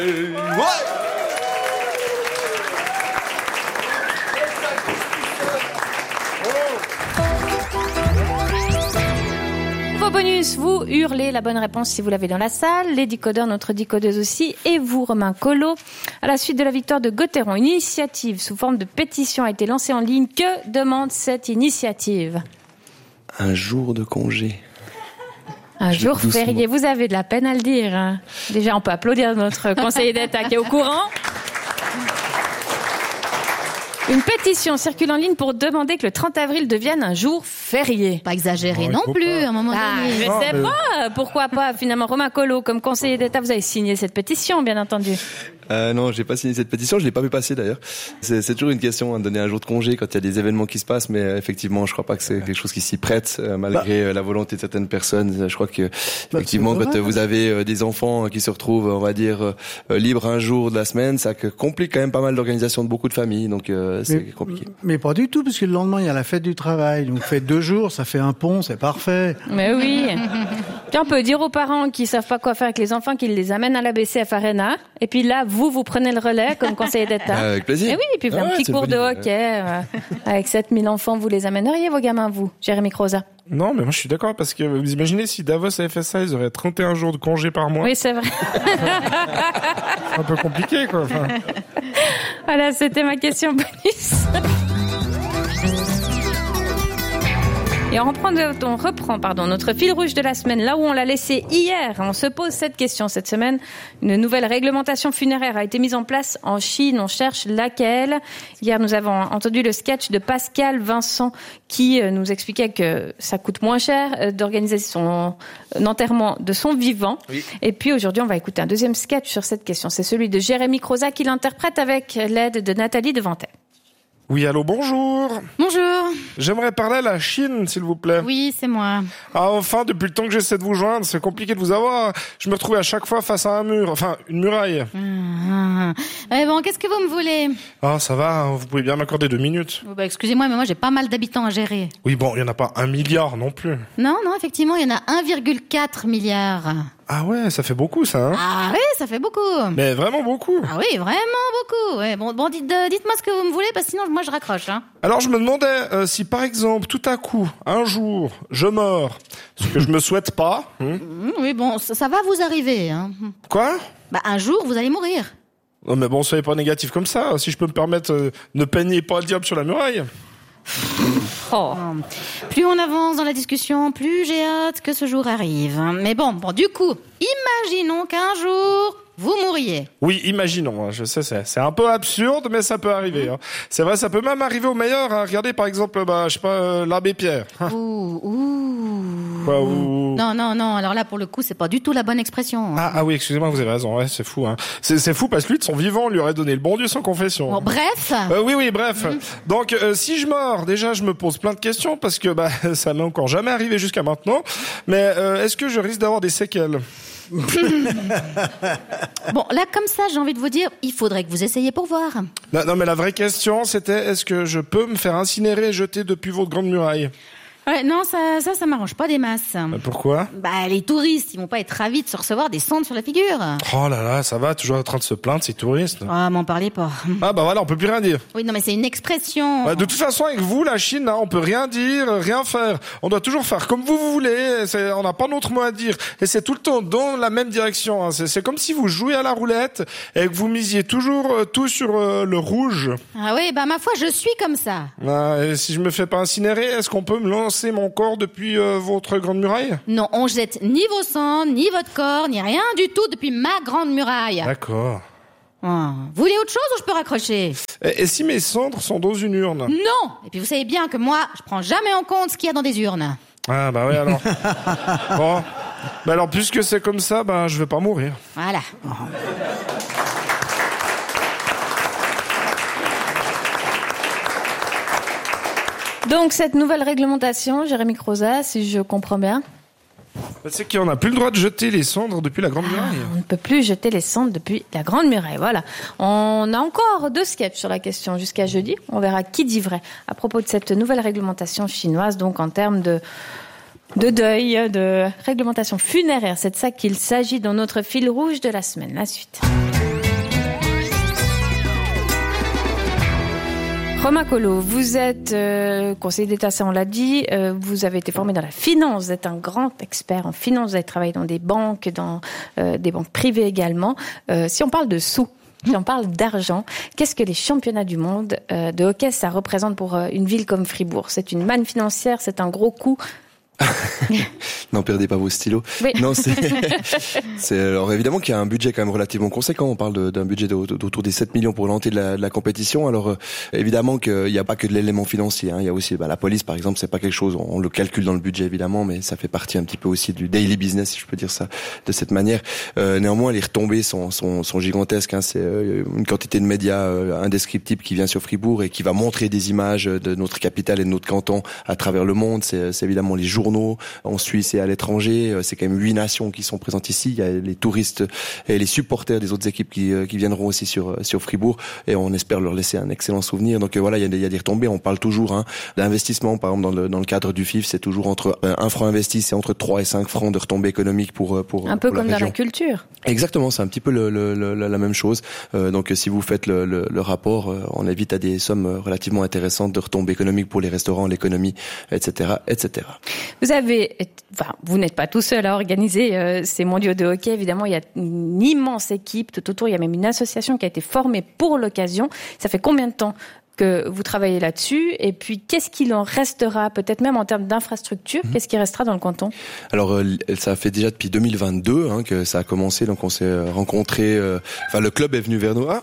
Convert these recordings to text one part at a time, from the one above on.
Bonus, vous hurlez la bonne réponse si vous l'avez dans la salle, les décodeurs, notre décodeuse aussi, et vous, Romain Collot. À la suite de la victoire de Gauthieron, une initiative sous forme de pétition a été lancée en ligne. Que demande cette initiative ? Un jour de congé. Un jour férié, vous avez de la peine à le dire. Déjà, on peut applaudir notre conseiller d'État qui est au courant. Une pétition circule en ligne pour demander que le 30 avril devienne un jour férié. Pas exagéré non plus, à un moment donné. Je sais pas, pourquoi pas. Finalement, Romain Collot, comme conseiller d'État, vous avez signé cette pétition, bien entendu. Non, j'ai pas signé cette pétition, je l'ai pas vu passer d'ailleurs. C'est toujours une question, de donner un jour de congé quand il y a des événements qui se passent, mais effectivement, je crois pas que c'est quelque chose qui s'y prête, malgré la volonté de certaines personnes. Je crois que effectivement, quand vous avez des enfants qui se retrouvent, on va dire, libres un jour de la semaine, ça complique quand même pas mal l'organisation de beaucoup de familles, donc c'est compliqué. Mais pas du tout, parce que le lendemain, il y a la fête du travail, donc faites 2 jours, ça fait un pont, c'est parfait. Mais oui. Puis on peut dire aux parents qui savent pas quoi faire avec les enfants qu'ils les amènent à la BCF Arena, et puis là, vous prenez le relais comme conseiller d'État. Avec plaisir. Et oui, et puis un petit cours de hockey. Avec 7000 enfants, vous les amèneriez, vos gamins, vous, Jérémy Croza? Non, mais moi je suis d'accord, parce que vous imaginez si Davos et FSA, ils auraient 31 jours de congé par mois. Oui, c'est vrai. C'est un peu compliqué, quoi. Enfin... Voilà, c'était ma question bonus. Et on reprend notre fil rouge de la semaine, là où on l'a laissé hier. On se pose cette question cette semaine. Une nouvelle réglementation funéraire a été mise en place en Chine. On cherche laquelle. Hier, nous avons entendu le sketch de Pascal Vincent qui nous expliquait que ça coûte moins cher d'organiser son enterrement de son vivant. Oui. Et puis aujourd'hui, on va écouter un deuxième sketch sur cette question. C'est celui de Jérémy Croza qui l'interprète avec l'aide de Nathalie Devantet. Oui, allô, bonjour. Bonjour. J'aimerais parler à la Chine, s'il vous plaît. Oui, c'est moi. Ah, enfin, depuis le temps que j'essaie de vous joindre, c'est compliqué de vous avoir. Je me retrouvais à chaque fois face à un mur, enfin, une muraille. Mais bon, qu'est-ce que vous me voulez ? Ah, ça va, vous pouvez bien m'accorder 2 minutes. Bah, excusez-moi, mais moi, j'ai pas mal d'habitants à gérer. Oui, bon, il y en a pas 1 milliard non plus. Non, effectivement, il y en a 1,4 milliard. Ah ouais, ça fait beaucoup, ça, hein ? Ah oui, ça fait beaucoup. Mais vraiment beaucoup. Ah oui, vraiment beaucoup. Ouais, bon, dites-moi ce que vous me voulez, parce que sinon, moi, je raccroche, hein. Alors, je me demandais si, par exemple, tout à coup, un jour, je meurs, ce que je me souhaite pas... Oui, bon, ça va vous arriver, hein. Quoi ? Bah, un jour, vous allez mourir. Non, mais bon, soyez pas négatif comme ça. Si je peux me permettre, ne peignez pas le diable sur la muraille. Oh. Plus on avance dans la discussion, plus j'ai hâte que ce jour arrive. Mais bon, du coup, imaginons qu'un jour, vous mourriez. Oui, imaginons. Je sais, c'est un peu absurde, mais ça peut arriver. Hein. C'est vrai, ça peut même arriver au meilleur. Hein. Regardez, par exemple, je sais pas, l'abbé Pierre. Quoi, Non. Alors là, pour le coup, c'est pas du tout la bonne expression. Ah oui, excusez-moi, vous avez raison. Ouais, c'est fou. Hein. C'est fou parce que lui, de son vivant, on lui aurait donné le bon Dieu sans confession. Bon, bref. Oui, bref. Donc, si je meurs, déjà, je me pose plein de questions parce que ça m'est encore jamais arrivé jusqu'à maintenant. Mais est-ce que je risque d'avoir des séquelles ? Bon, là, comme ça, j'ai envie de vous dire, il faudrait que vous essayiez pour voir. Non, mais la vraie question, c'était est-ce que je peux me faire incinérer et jeter depuis votre grande muraille ? Ouais, non, ça m'arrange pas des masses. Pourquoi ? Les touristes, ils vont pas être ravis de se recevoir des cendres sur la figure. Oh là là, ça va, toujours en train de se plaindre, ces touristes. Ah, m'en parlez pas. Ah voilà, on peut plus rien dire. Oui, non, mais c'est une expression. De toute façon, avec vous, la Chine, on peut rien dire, rien faire. On doit toujours faire comme vous voulez, on n'a pas notre mot à dire. Et c'est tout le temps dans la même direction. Hein. C'est comme si vous jouiez à la roulette et que vous misiez toujours tout sur le rouge. Ah oui, ma foi, je suis comme ça. Et si je me fais pas incinérer, est-ce qu'on peut me lancer mon corps depuis votre grande muraille ? Non, on jette ni vos cendres, ni votre corps, ni rien du tout depuis ma grande muraille. D'accord. Vous voulez autre chose ou je peux raccrocher ? Et si mes cendres sont dans une urne ? Non. Et puis vous savez bien que moi, je prends jamais en compte ce qu'il y a dans des urnes. Ah oui alors. Bon. Alors puisque c'est comme ça, je vais pas mourir. Voilà. Donc cette nouvelle réglementation, Jérémy Croza, si je comprends bien. C'est qu'on n'a plus le droit de jeter les cendres depuis la Grande Muraille. On ne peut plus jeter les cendres depuis la Grande Muraille, voilà. On a encore 2 sketchs sur la question jusqu'à jeudi. On verra qui dit vrai à propos de cette nouvelle réglementation chinoise, donc en termes de deuil, de réglementation funéraire. C'est de ça qu'il s'agit dans notre fil rouge de la semaine. La suite. Romain Collot, vous êtes conseiller d'État, ça on l'a dit, vous avez été formé dans la finance, vous êtes un grand expert en finance, vous avez travaillé dans des banques, dans des banques privées également. Si on parle de sous, si on parle d'argent, qu'est-ce que les championnats du monde de hockey, ça représente pour une ville comme Fribourg? C'est une manne financière, c'est un gros coût. N'en perdez pas vos stylos. Oui. Non, alors évidemment qu'il y a un budget quand même relativement conséquent. On parle d'un budget d'autour des 7 millions pour l'entrée de la compétition. Alors évidemment qu'il n'y a pas que de l'élément financier. Il y a aussi la police, par exemple, c'est pas quelque chose. On le calcule dans le budget évidemment, mais ça fait partie un petit peu aussi du daily business, si je peux dire ça de cette manière. Néanmoins, les retombées sont gigantesques. C'est une quantité de médias indescriptible qui vient sur Fribourg et qui va montrer des images de notre capitale et de notre canton à travers le monde. C'est évidemment les journaux en Suisse et à l'étranger. C'est quand même 8 nations qui sont présentes ici. Il y a les touristes et les supporters des autres équipes qui viendront aussi sur Fribourg et on espère leur laisser un excellent souvenir. Donc voilà, il y a des retombées. On parle toujours d'investissement. Par exemple, dans le cadre du FIF, c'est toujours entre 1 franc investi, c'est entre 3 et 5 francs de retombées économiques pour un peu pour comme la dans région. la culture. Exactement, c'est un petit peu la même chose. Donc si vous faites le rapport, on est vite à des sommes relativement intéressantes de retombées économiques pour les restaurants, l'économie, etc., etc. Vous n'êtes pas tout seul à organiser ces mondiaux de hockey. Évidemment, il y a une immense équipe tout autour. Il y a même une association qui a été formée pour l'occasion. Ça fait combien de temps que vous travaillez là-dessus? Et puis, qu'est-ce qu'il en restera, peut-être même en termes d'infrastructure? Qu'est-ce qui restera dans le canton? Alors, ça fait déjà depuis 2022 que ça a commencé. Donc, on s'est rencontrés. Le club est venu vers nous.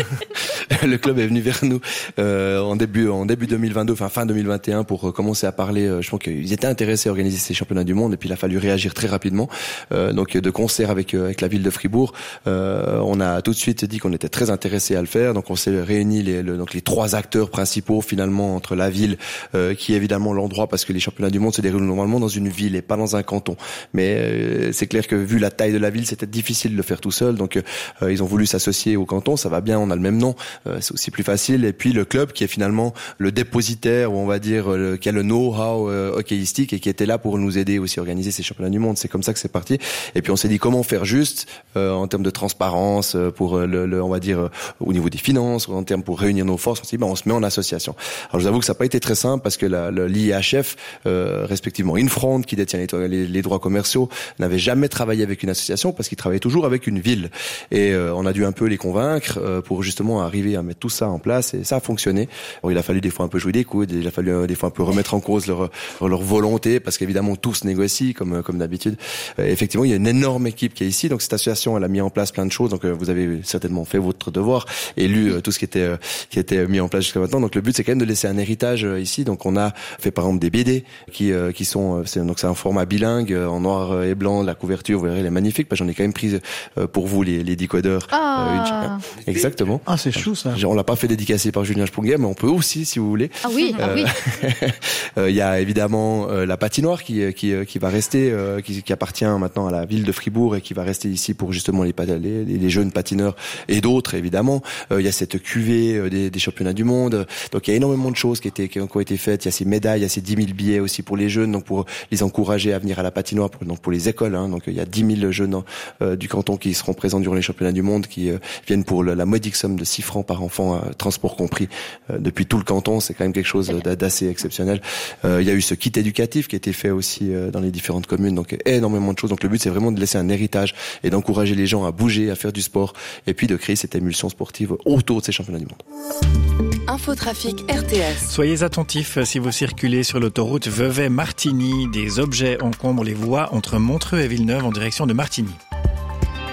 Le club est venu vers nous en début 2022, fin 2021, pour commencer à parler. Je pense qu'ils étaient intéressés à organiser ces championnats du monde, et puis il a fallu réagir très rapidement. Donc, de concert avec la ville de Fribourg, on a tout de suite dit qu'on était très intéressés à le faire. Donc, on s'est réunis les 3 acteurs principaux finalement entre la ville, qui est évidemment l'endroit, parce que les championnats du monde se déroulent normalement dans une ville et pas dans un canton. Mais c'est clair que vu la taille de la ville, c'était difficile de le faire tout seul. Donc, ils ont voulu s'associer au canton. Ça va bien, on a le même nom, c'est aussi plus facile. Et puis le club qui est finalement le dépositaire, ou on va dire qui a le know-how hockeyistique et qui était là pour nous aider aussi à organiser ces championnats du monde. C'est comme ça que c'est parti. Et puis on s'est dit comment faire juste en termes de transparence pour on va dire au niveau des finances, en termes pour réunir nos forces. On s'est dit on se met en association. Alors je vous avoue que ça n'a pas été très simple parce que l'IHF, respectivement Infront qui détient les droits commerciaux, n'avait jamais travaillé avec une association parce qu'ils travaillaient toujours avec une ville. Et on a dû un peu les convaincre pour justement arriver à mettre tout ça en place, et ça a fonctionné. Bon, il a fallu des fois un peu jouer des coudes, il a fallu des fois un peu remettre en cause leur volonté, parce qu'évidemment tout se négocie comme d'habitude. Effectivement, il y a une énorme équipe qui est ici, donc cette association elle a mis en place plein de choses, donc vous avez certainement fait votre devoir et lu tout ce qui était mis en place jusqu'à maintenant. Donc le but c'est quand même de laisser un héritage ici. Donc on a fait par exemple des BD qui sont c'est un format bilingue en noir et blanc, la couverture vous verrez elle est magnifique, parce que j'en ai quand même pris pour vous les decodeurs. Exactement. Ah c'est chou ça. On l'a pas fait dédicacer par Julien Sprunger, mais on peut aussi si vous voulez. Ah oui, oui. Il y a évidemment la patinoire qui va rester, qui appartient maintenant à la ville de Fribourg et qui va rester ici pour justement les jeunes patineurs et d'autres évidemment. Il y a cette cuvée des championnats du monde. Donc il y a énormément de choses qui ont été faites. Il y a ces médailles, il y a ces 10 000 billets aussi pour les jeunes, donc pour les encourager à venir à la patinoire, pour les écoles. Donc il y a 10 000 jeunes du canton qui seront présents durant les championnats du monde, qui viennent pour la modique somme de 6 francs par enfant, transport compris, depuis tout le canton. C'est quand même quelque chose d'assez exceptionnel. Il y a eu ce kit éducatif qui a été fait aussi dans les différentes communes, donc énormément de choses. Donc le but c'est vraiment de laisser un héritage et d'encourager les gens à bouger, à faire du sport, et puis de créer cette émulsion sportive autour de ces championnats du monde. Infotrafic RTS. Soyez attentifs si vous circulez sur l'autoroute Vevey-Martigny. Des objets encombrent les voies entre Montreux et Villeneuve en direction de Martigny.